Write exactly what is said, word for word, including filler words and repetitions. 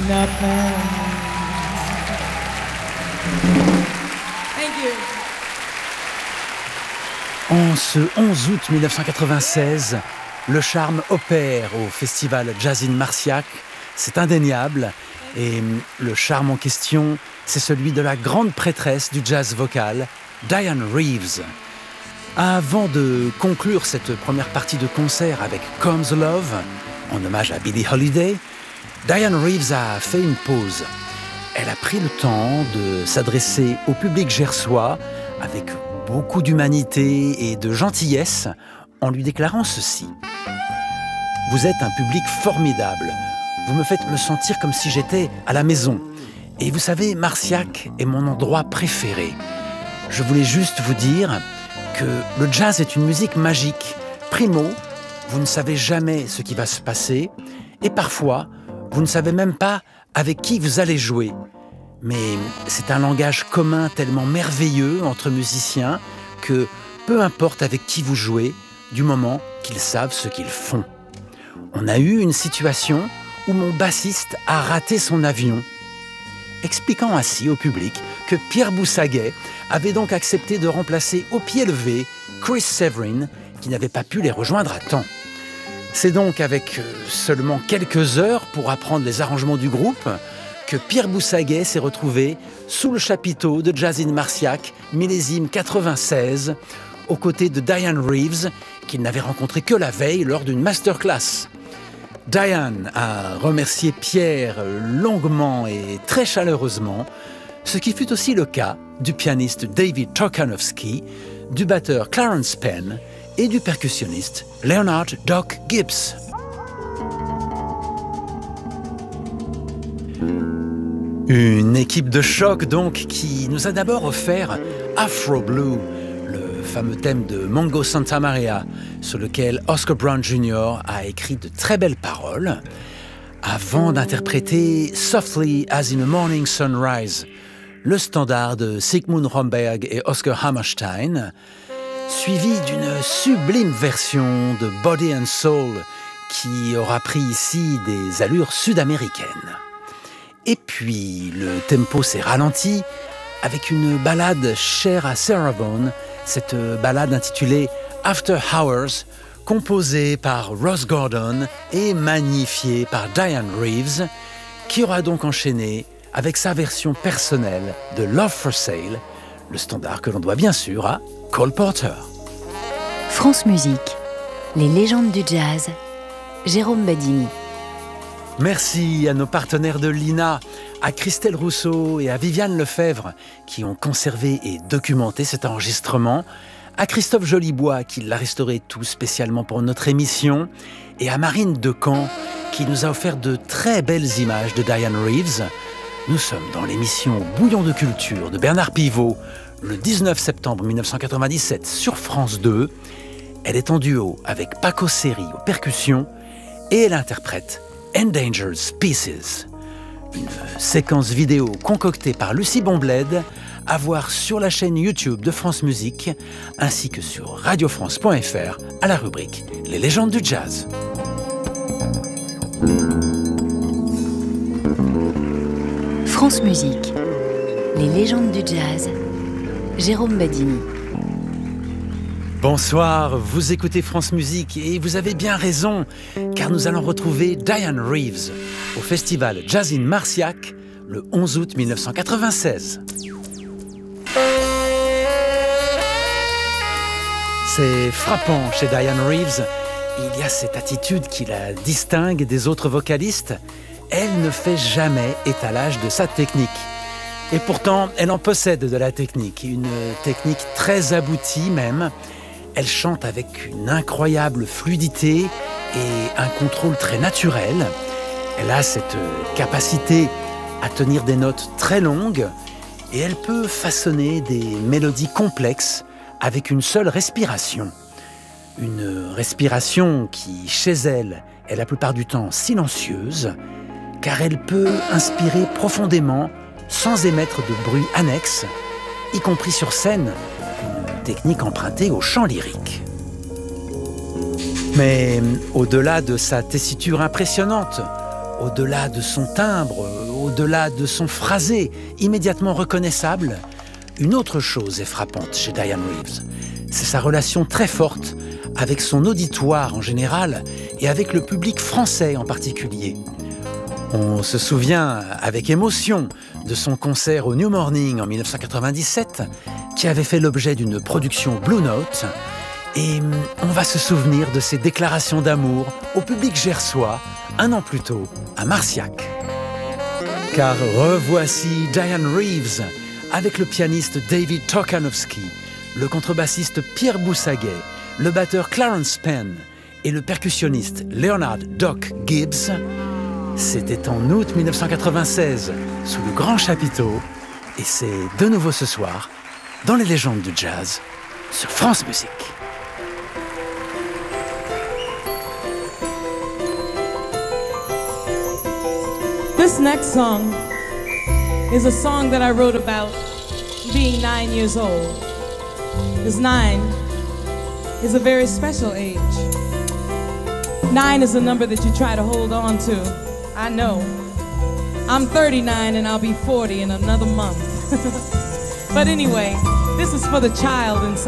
nothing. Thank you. En ce onze août mille neuf cent quatre-vingt-seize, le charme opère au festival Jazz in Marciac, c'est indéniable. Et le charme en question, c'est celui de la grande prêtresse du jazz vocal, Dianne Reeves. Avant de conclure cette première partie de concert avec Comes Love, en hommage à Billie Holiday, Dianne Reeves a fait une pause. Elle a pris le temps de s'adresser au public gersois avec beaucoup d'humanité et de gentillesse en lui déclarant ceci. « Vous êtes un public formidable. Vous me faites me sentir comme si j'étais à la maison. Et vous savez, Marciac est mon endroit préféré. Je voulais juste vous dire que le jazz est une musique magique. Primo, vous ne savez jamais ce qui va se passer. Et parfois, vous ne savez même pas avec qui vous allez jouer. Mais c'est un langage commun tellement merveilleux entre musiciens que peu importe avec qui vous jouez, du moment qu'ils savent ce qu'ils font. On a eu une situation où mon bassiste a raté son avion, expliquant ainsi au public que Pierre Boussaguet avait donc accepté de remplacer au pied levé Chris Severin, qui n'avait pas pu les rejoindre à temps. C'est donc avec seulement quelques heures pour apprendre les arrangements du groupe que Pierre Boussaguet s'est retrouvé sous le chapiteau de Jazz in Marciac, millésime quatre-vingt-seize, aux côtés de Dianne Reeves, qu'il n'avait rencontré que la veille lors d'une masterclass. Dianne a remercié Pierre longuement et très chaleureusement, ce qui fut aussi le cas du pianiste David Torkanowski, du batteur Clarence Penn et du percussionniste Leonard Doc Gibbs. Une équipe de choc donc qui nous a d'abord offert Afro Blue, le fameux thème de Mongo Santa Maria, sur lequel Oscar Brown junior a écrit de très belles paroles, avant d'interpréter Softly as in a Morning Sunrise, le standard de Sigmund Romberg et Oscar Hammerstein, suivi d'une sublime version de Body and Soul qui aura pris ici des allures sud-américaines. Et puis, le tempo s'est ralenti avec une ballade chère à Sarah Vaughan, cette ballade intitulée After Hours, composée par Ross Gordon et magnifiée par Dianne Reeves, qui aura donc enchaîné avec sa version personnelle de Love for Sale, le standard que l'on doit bien sûr à Cole Porter. France Musique, les légendes du jazz, Jérôme Badini. Merci à nos partenaires de l'I N A, à Christelle Rousseau et à Viviane Lefebvre qui ont conservé et documenté cet enregistrement, à Christophe Jolibois qui l'a restauré tout spécialement pour notre émission et à Marine Decamp qui nous a offert de très belles images de Dianne Reeves. Nous sommes dans l'émission Bouillon de culture de Bernard Pivot le dix-neuf septembre mille neuf cent quatre-vingt-dix-sept sur France deux. Elle est en duo avec Paco Seri aux percussions et elle interprète Endangered Species, une séquence vidéo concoctée par Lucie Bonbled, à voir sur la chaîne YouTube de France Musique, ainsi que sur radio france point f r à la rubrique Les légendes du jazz. France Musique, les légendes du jazz, Jérôme Badini. Bonsoir, vous écoutez France Musique et vous avez bien raison, car nous allons retrouver Dianne Reeves au festival Jazz in Marciac le onze août mille neuf cent quatre-vingt-seize. C'est frappant chez Dianne Reeves, il y a cette attitude qui la distingue des autres vocalistes. Elle ne fait jamais étalage de sa technique. Et pourtant, elle en possède de la technique, une technique très aboutie même. Elle chante avec une incroyable fluidité et un contrôle très naturel. Elle a cette capacité à tenir des notes très longues et elle peut façonner des mélodies complexes avec une seule respiration. Une respiration qui, chez elle, est la plupart du temps silencieuse, car elle peut inspirer profondément sans émettre de bruit annexe, y compris sur scène, une technique empruntée au chant lyrique. Mais au-delà de sa tessiture impressionnante, Au-delà de son timbre, au-delà de son phrasé immédiatement reconnaissable, une autre chose est frappante chez Dianne Reeves. C'est sa relation très forte avec son auditoire en général et avec le public français en particulier. On se souvient avec émotion de son concert au New Morning en dix-neuf cent quatre-vingt-dix-sept, qui avait fait l'objet d'une production Blue Note. Et on va se souvenir de ses déclarations d'amour au public gersois, un an plus tôt, à Marciac. Car revoici Dianne Reeves, avec le pianiste David Torkanowski, le contrebassiste Pierre Boussaguet, le batteur Clarence Penn et le percussionniste Leonard Doc Gibbs. C'était en août dix-neuf cent quatre-vingt-seize, sous le grand chapiteau, et c'est de nouveau ce soir, dans les légendes du jazz, sur France Musique. This next song is a song that I wrote about being nine years old. Because nine is a very special age. Nine is a number that you try to hold on to. I know. I'm thirty-nine and I'll be forty in another month. But anyway, this is for the child inside.